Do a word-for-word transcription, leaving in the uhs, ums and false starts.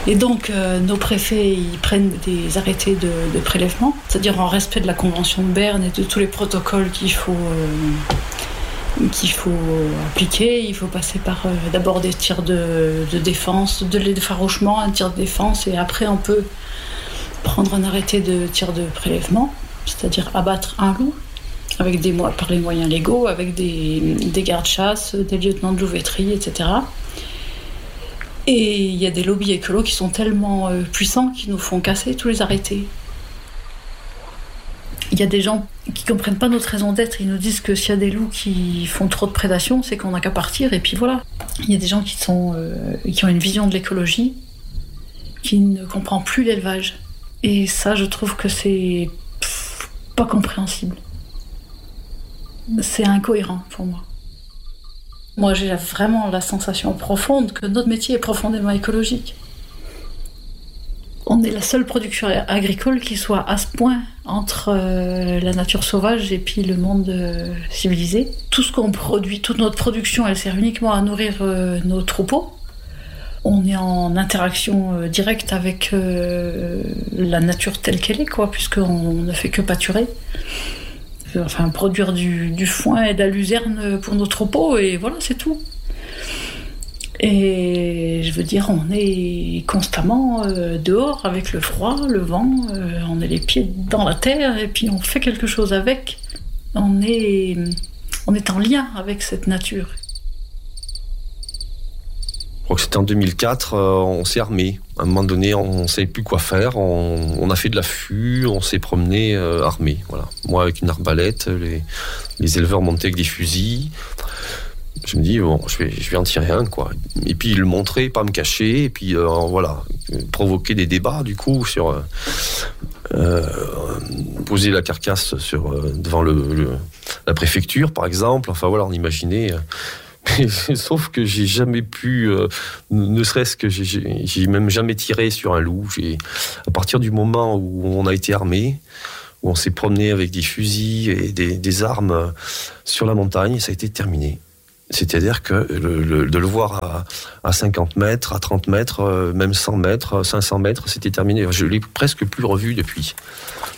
Et donc, euh, nos préfets, ils prennent des arrêtés de, de prélèvement, c'est-à-dire en respect de la Convention de Berne et de tous les protocoles qu'il faut, euh, qu'il faut appliquer. Il faut passer par euh, d'abord des tirs de, de défense, de l'effarouchement, un tir de défense, et après on peut prendre un arrêté de tir de prélèvement, c'est-à-dire abattre un loup avec des, par les moyens légaux, avec des, des gardes-chasse, des lieutenants de louveterie, et cetera. Et il y a des lobbies écolos qui sont tellement euh, puissants qu'ils nous font casser tous les arrêtés. Il y a des gens qui ne comprennent pas notre raison d'être. Ils nous disent que s'il y a des loups qui font trop de prédation, c'est qu'on n'a qu'à partir, et puis voilà. Il y a des gens qui, sont, euh, qui ont une vision de l'écologie qui ne comprend plus l'élevage. Et ça, je trouve que c'est pff, pas compréhensible. C'est incohérent pour moi. Moi, j'ai vraiment la sensation profonde que notre métier est profondément écologique. On est la seule production agricole qui soit à ce point entre euh, la nature sauvage et puis le monde euh, civilisé. Tout ce qu'on produit, toute notre production, elle sert uniquement à nourrir euh, nos troupeaux. On est en interaction euh, directe avec euh, la nature telle qu'elle est, quoi, puisqu'on ne fait que pâturer. Enfin, produire du, du foin et de la luzerne pour nos troupeaux, et voilà, c'est tout. Et je veux dire, on est constamment euh, dehors avec le froid, le vent, euh, on a les pieds dans la terre, et puis on fait quelque chose avec. On est, on est en lien avec cette nature. Je crois que c'était en deux mille quatre, euh, on s'est armé. À un moment donné, on ne savait plus quoi faire. On, on a fait de l'affût, on s'est promené euh, armé. Voilà. Moi, avec une arbalète, les, les éleveurs montaient avec des fusils. Je me dis, bon, je vais, je vais en tirer un, quoi. Et puis, le montrer, pas me cacher. Et puis, euh, voilà, provoquer des débats, du coup, sur... Euh, euh, poser la carcasse sur, euh, devant le, le, la préfecture, par exemple. Enfin, voilà, on imaginait... Euh, Sauf que j'ai jamais pu, euh, ne serait-ce que j'ai, j'ai, j'ai même jamais tiré sur un loup. J'ai, à partir du moment où on a été armé, où on s'est promené avec des fusils et des, des armes sur la montagne, ça a été terminé. C'est-à-dire que le, le, de le voir à, à cinquante mètres, à trente mètres, même cent mètres, cinq cents mètres, c'était terminé. Je l'ai presque plus revu depuis.